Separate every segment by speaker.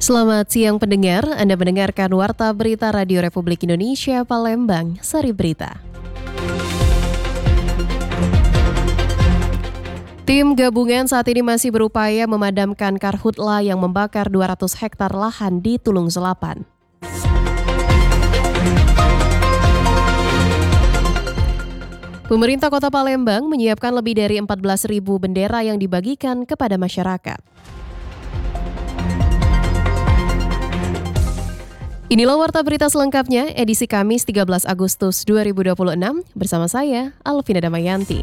Speaker 1: Selamat siang pendengar, Anda mendengarkan Warta Berita Radio Republik Indonesia Palembang, Sari Berita. Tim gabungan saat ini masih berupaya memadamkan karhutla yang membakar 200 hektar lahan di Tulung Selapan. Pemerintah Kota Palembang menyiapkan lebih dari 14.000 bendera yang dibagikan kepada masyarakat. Inilah Warta Berita selengkapnya, edisi Kamis 13 Agustus 2026, bersama saya, Alvina Damayanti.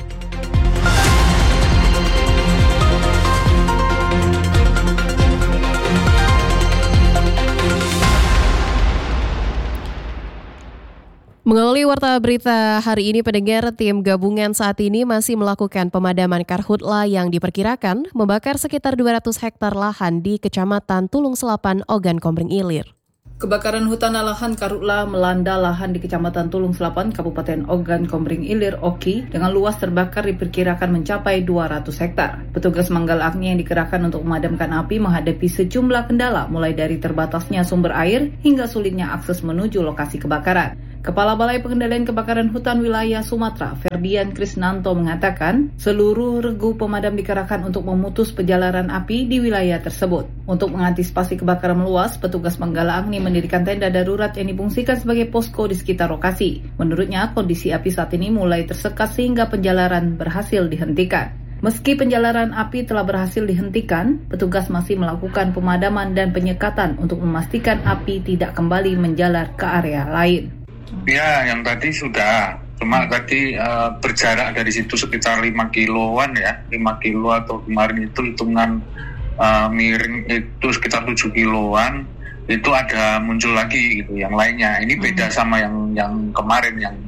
Speaker 1: Mengawali Warta Berita hari ini, pendengar, tim gabungan saat ini masih melakukan pemadaman karhutla yang diperkirakan membakar sekitar 200 hektar lahan di Kecamatan Tulung Selapan, Ogan Komering Ilir.
Speaker 2: Kebakaran hutan dan lahan karhutla melanda lahan di Kecamatan Tulung Selapan, Kabupaten Ogan Komering Ilir, Oki, dengan luas terbakar diperkirakan mencapai 200 hektar. Petugas Manggala Agni yang dikerahkan untuk memadamkan api menghadapi sejumlah kendala, mulai dari terbatasnya sumber air hingga sulitnya akses menuju lokasi kebakaran. Kepala Balai Pengendalian Kebakaran Hutan Wilayah Sumatera, Ferdian Krisnanto, mengatakan seluruh regu pemadam dikerahkan untuk memutus penjalaran api di wilayah tersebut. Untuk mengantisipasi kebakaran meluas, petugas Manggala Agni mendirikan tenda darurat yang difungsikan sebagai posko di sekitar lokasi. Menurutnya, kondisi api saat ini mulai tersekat sehingga penjalaran berhasil dihentikan. Meski penjalaran api telah berhasil dihentikan, petugas masih melakukan pemadaman dan penyekatan untuk memastikan api tidak kembali menjalar ke area lain.
Speaker 3: Ya, yang tadi sudah, cuma tadi berjarak dari situ sekitar 5 kiloan ya, 5 kilo atau kemarin itu hitungan miring itu sekitar 7 kiloan, itu ada muncul lagi gitu yang lainnya. Ini beda sama yang kemarin yang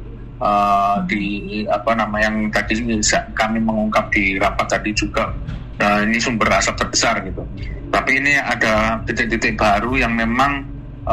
Speaker 3: yang tadi kami mengungkap di rapat tadi juga, ini sumber asap terbesar gitu. Tapi ini ada titik-titik baru yang memang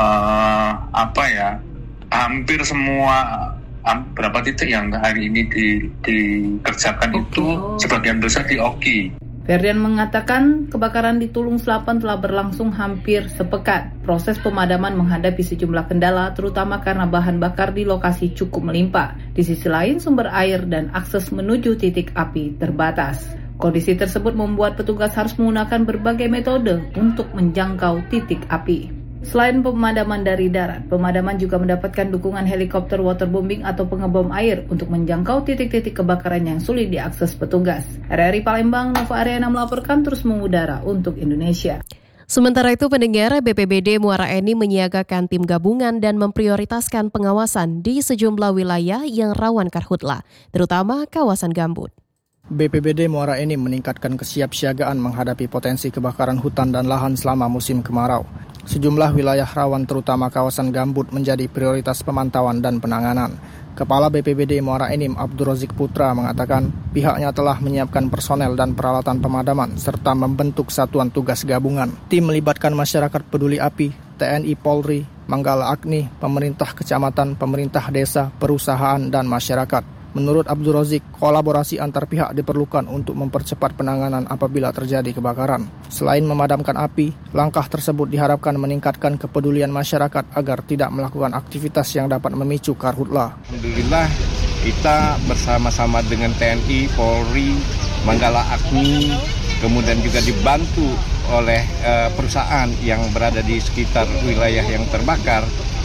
Speaker 3: hampir semua, berapa titik yang hari ini dikerjakan itu sebagian besar di Oki.
Speaker 2: Ferdian mengatakan kebakaran di Tulung Selapan telah berlangsung hampir sepekan. Proses pemadaman menghadapi sejumlah kendala, terutama karena bahan bakar di lokasi cukup melimpah. Di sisi lain, sumber air dan akses menuju titik api terbatas. Kondisi tersebut membuat petugas harus menggunakan berbagai metode untuk menjangkau titik api. Selain pemadaman dari darat, pemadaman juga mendapatkan dukungan helikopter waterbombing atau pengebom air untuk menjangkau titik-titik kebakaran yang sulit diakses petugas. RRI Palembang, Nova Ariana melaporkan terus mengudara untuk Indonesia.
Speaker 1: Sementara itu, pendengar, BPBD Muara Enim menyiagakan tim gabungan dan memprioritaskan pengawasan di sejumlah wilayah yang rawan karhutla, terutama kawasan gambut.
Speaker 4: BPBD Muara Enim meningkatkan kesiapsiagaan menghadapi potensi kebakaran hutan dan lahan selama musim kemarau. Sejumlah wilayah rawan terutama kawasan gambut menjadi prioritas pemantauan dan penanganan. Kepala BPBD Muara Enim Abdul Razik Putra mengatakan pihaknya telah menyiapkan personel dan peralatan pemadaman serta membentuk satuan tugas gabungan. Tim melibatkan masyarakat peduli api, TNI Polri, Manggala Agni, pemerintah kecamatan, pemerintah desa, perusahaan, dan masyarakat. Menurut Abdul Razik, kolaborasi antar pihak diperlukan untuk mempercepat penanganan apabila terjadi kebakaran. Selain memadamkan api, langkah tersebut diharapkan meningkatkan kepedulian masyarakat agar tidak melakukan aktivitas yang dapat memicu karhutla.
Speaker 5: Alhamdulillah, kita bersama-sama dengan TNI, Polri, Manggala Agni, kemudian juga dibantu oleh perusahaan yang berada di sekitar wilayah yang terbakar,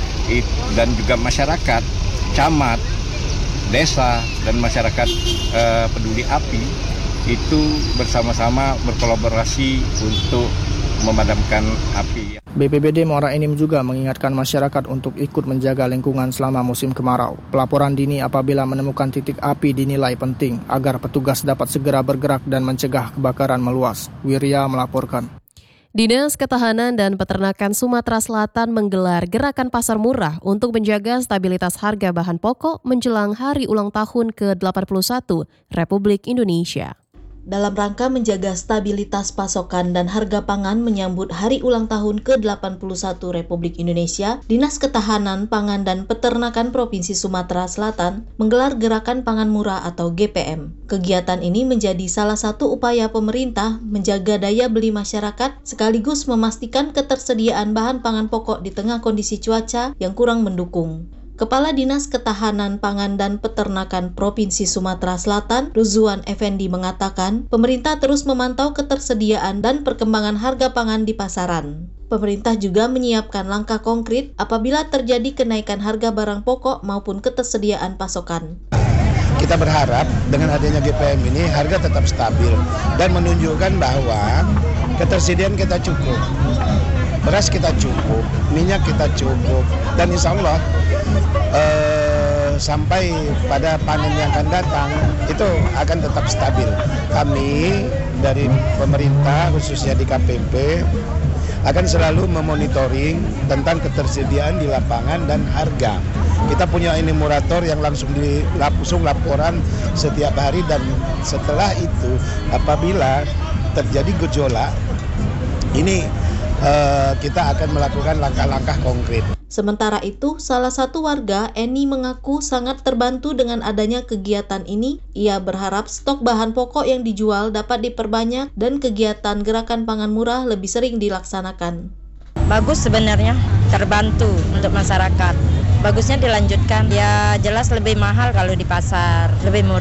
Speaker 5: dan juga masyarakat, camat, desa, dan masyarakat peduli api itu bersama-sama berkolaborasi untuk memadamkan api.
Speaker 4: BPBD Muara Enim juga mengingatkan masyarakat untuk ikut menjaga lingkungan selama musim kemarau. Pelaporan dini apabila menemukan titik api dinilai penting agar petugas dapat segera bergerak dan mencegah kebakaran meluas. Wirya melaporkan.
Speaker 1: Dinas Ketahanan dan Peternakan Sumatera Selatan menggelar gerakan pasar murah untuk menjaga stabilitas harga bahan pokok menjelang hari ulang tahun ke-81 Republik Indonesia.
Speaker 6: Dalam rangka menjaga stabilitas pasokan dan harga pangan menyambut Hari Ulang Tahun ke-81 Republik Indonesia, Dinas Ketahanan Pangan dan Peternakan Provinsi Sumatera Selatan menggelar Gerakan Pangan Murah atau GPM. Kegiatan ini menjadi salah satu upaya pemerintah menjaga daya beli masyarakat sekaligus memastikan ketersediaan bahan pangan pokok di tengah kondisi cuaca yang kurang mendukung. Kepala Dinas Ketahanan Pangan dan Peternakan Provinsi Sumatera Selatan, Ruzwan Effendi mengatakan, pemerintah terus memantau ketersediaan dan perkembangan harga pangan di pasaran. Pemerintah juga menyiapkan langkah konkret apabila terjadi kenaikan harga barang pokok maupun ketersediaan pasokan.
Speaker 7: Kita berharap dengan adanya GPM ini harga tetap stabil dan menunjukkan bahwa ketersediaan kita cukup. Beras kita cukup, minyak kita cukup, dan insya Allah sampai pada panen yang akan datang itu akan tetap stabil. Kami dari pemerintah khususnya di KPP akan selalu memonitoring tentang ketersediaan di lapangan dan harga. Kita punya enumerator yang langsung laporan setiap hari, dan setelah itu apabila terjadi gejolak ini kita akan melakukan langkah-langkah konkret.
Speaker 6: Sementara itu, salah satu warga, Eni, mengaku sangat terbantu dengan adanya kegiatan ini. Ia berharap stok bahan pokok yang dijual dapat diperbanyak dan kegiatan gerakan pangan murah lebih sering dilaksanakan.
Speaker 8: Bagus sebenarnya, terbantu untuk masyarakat. Bagusnya dilanjutkan, ya jelas lebih mahal kalau di pasar, lebih murah.